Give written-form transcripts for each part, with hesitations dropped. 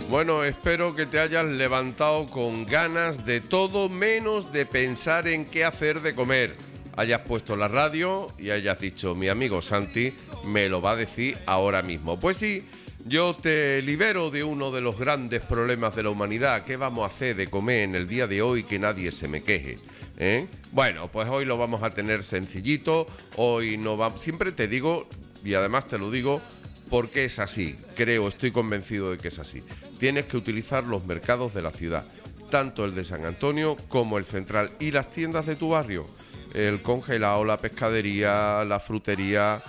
Bueno, espero que te hayas levantado con ganas de todo menos de pensar en qué hacer de comer. Hayas puesto la radio y hayas dicho, mi amigo Santi me lo va a decir ahora mismo. Pues sí, yo te libero de uno de los grandes problemas de la humanidad. ¿Qué vamos a hacer de comer en el día de hoy que nadie se me queje? Bueno, pues hoy lo vamos a tener sencillito. Hoy no va... Siempre te digo, y además te lo digo, porque es así. Estoy convencido de que es así. Tienes que utilizar los mercados de la ciudad, tanto el de San Antonio como el central y las tiendas de tu barrio. El congelado, la pescadería, la frutería,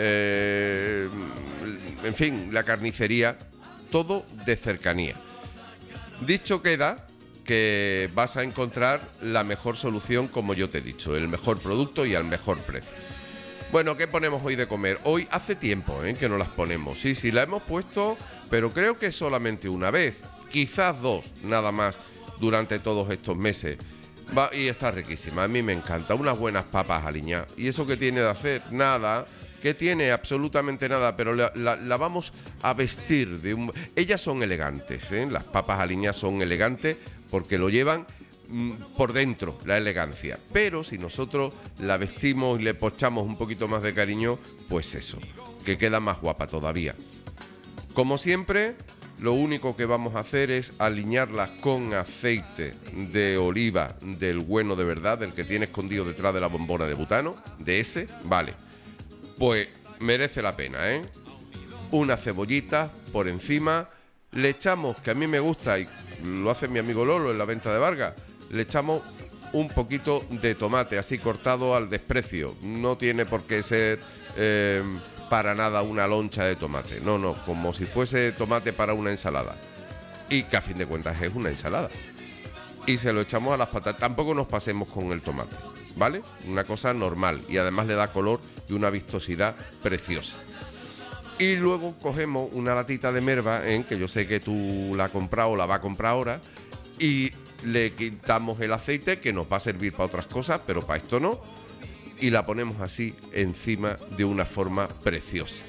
en fin, la carnicería, todo de cercanía. Dicho queda que vas a encontrar la mejor solución, como yo te he dicho, el mejor producto y al mejor precio. Bueno, ¿qué ponemos hoy de comer? Hoy hace tiempo que no las ponemos. Sí, la hemos puesto, pero creo que solamente una vez, quizás dos, nada más, durante todos estos meses. Y está riquísima, a mí me encanta, unas buenas papas aliñadas. ¿Y eso qué tiene de hacer? Nada, que tiene absolutamente nada, pero la vamos a vestir de un... Ellas son elegantes, las papas aliñadas son elegantes porque lo llevan por dentro, la elegancia. Pero si nosotros la vestimos y le pochamos un poquito más de cariño, pues eso, que queda más guapa todavía. Como siempre, lo único que vamos a hacer es aliñarlas con aceite de oliva del bueno de verdad, del que tiene escondido detrás de la bombona de butano, de ese, vale. Pues merece la pena, Una cebollita por encima, le echamos, que a mí me gusta y lo hace mi amigo Lolo en la venta de Vargas, le echamos un poquito de tomate, así cortado al desprecio. No tiene por qué ser para nada una loncha de tomate. No, como si fuese tomate para una ensalada. Y que a fin de cuentas es una ensalada. Y se lo echamos a las patatas. Tampoco nos pasemos con el tomate, ¿vale? Una cosa normal. Y además le da color y una vistosidad preciosa. Y luego cogemos una latita de merva, que yo sé que tú la has comprado o la vas a comprar ahora, y le quitamos el aceite, que nos va a servir para otras cosas, pero para esto no, y la ponemos así encima de una forma preciosa.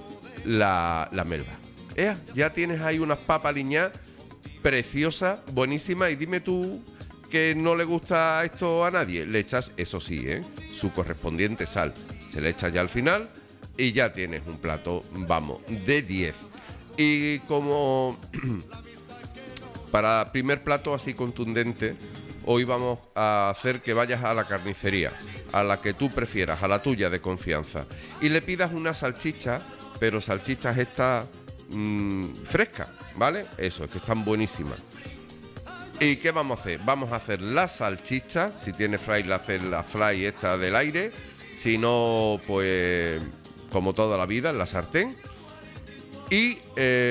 La melva. Ya tienes ahí unas papas aliñadas preciosas, buenísimas, y dime tú que no le gusta esto a nadie. Le echas, eso sí, su correspondiente sal. Se le echa ya al final y ya tienes un plato, vamos, de 10. Y como... Para primer plato así contundente, hoy vamos a hacer que vayas a la carnicería, a la que tú prefieras, a la tuya de confianza, y le pidas una salchicha, pero salchichas estas frescas, ¿vale? Eso, es que están buenísimas. ¿Y qué vamos a hacer? Vamos a hacer la salchicha, si tienes fry, hacer la fry esta del aire, si no, pues como toda la vida, en la sartén, y...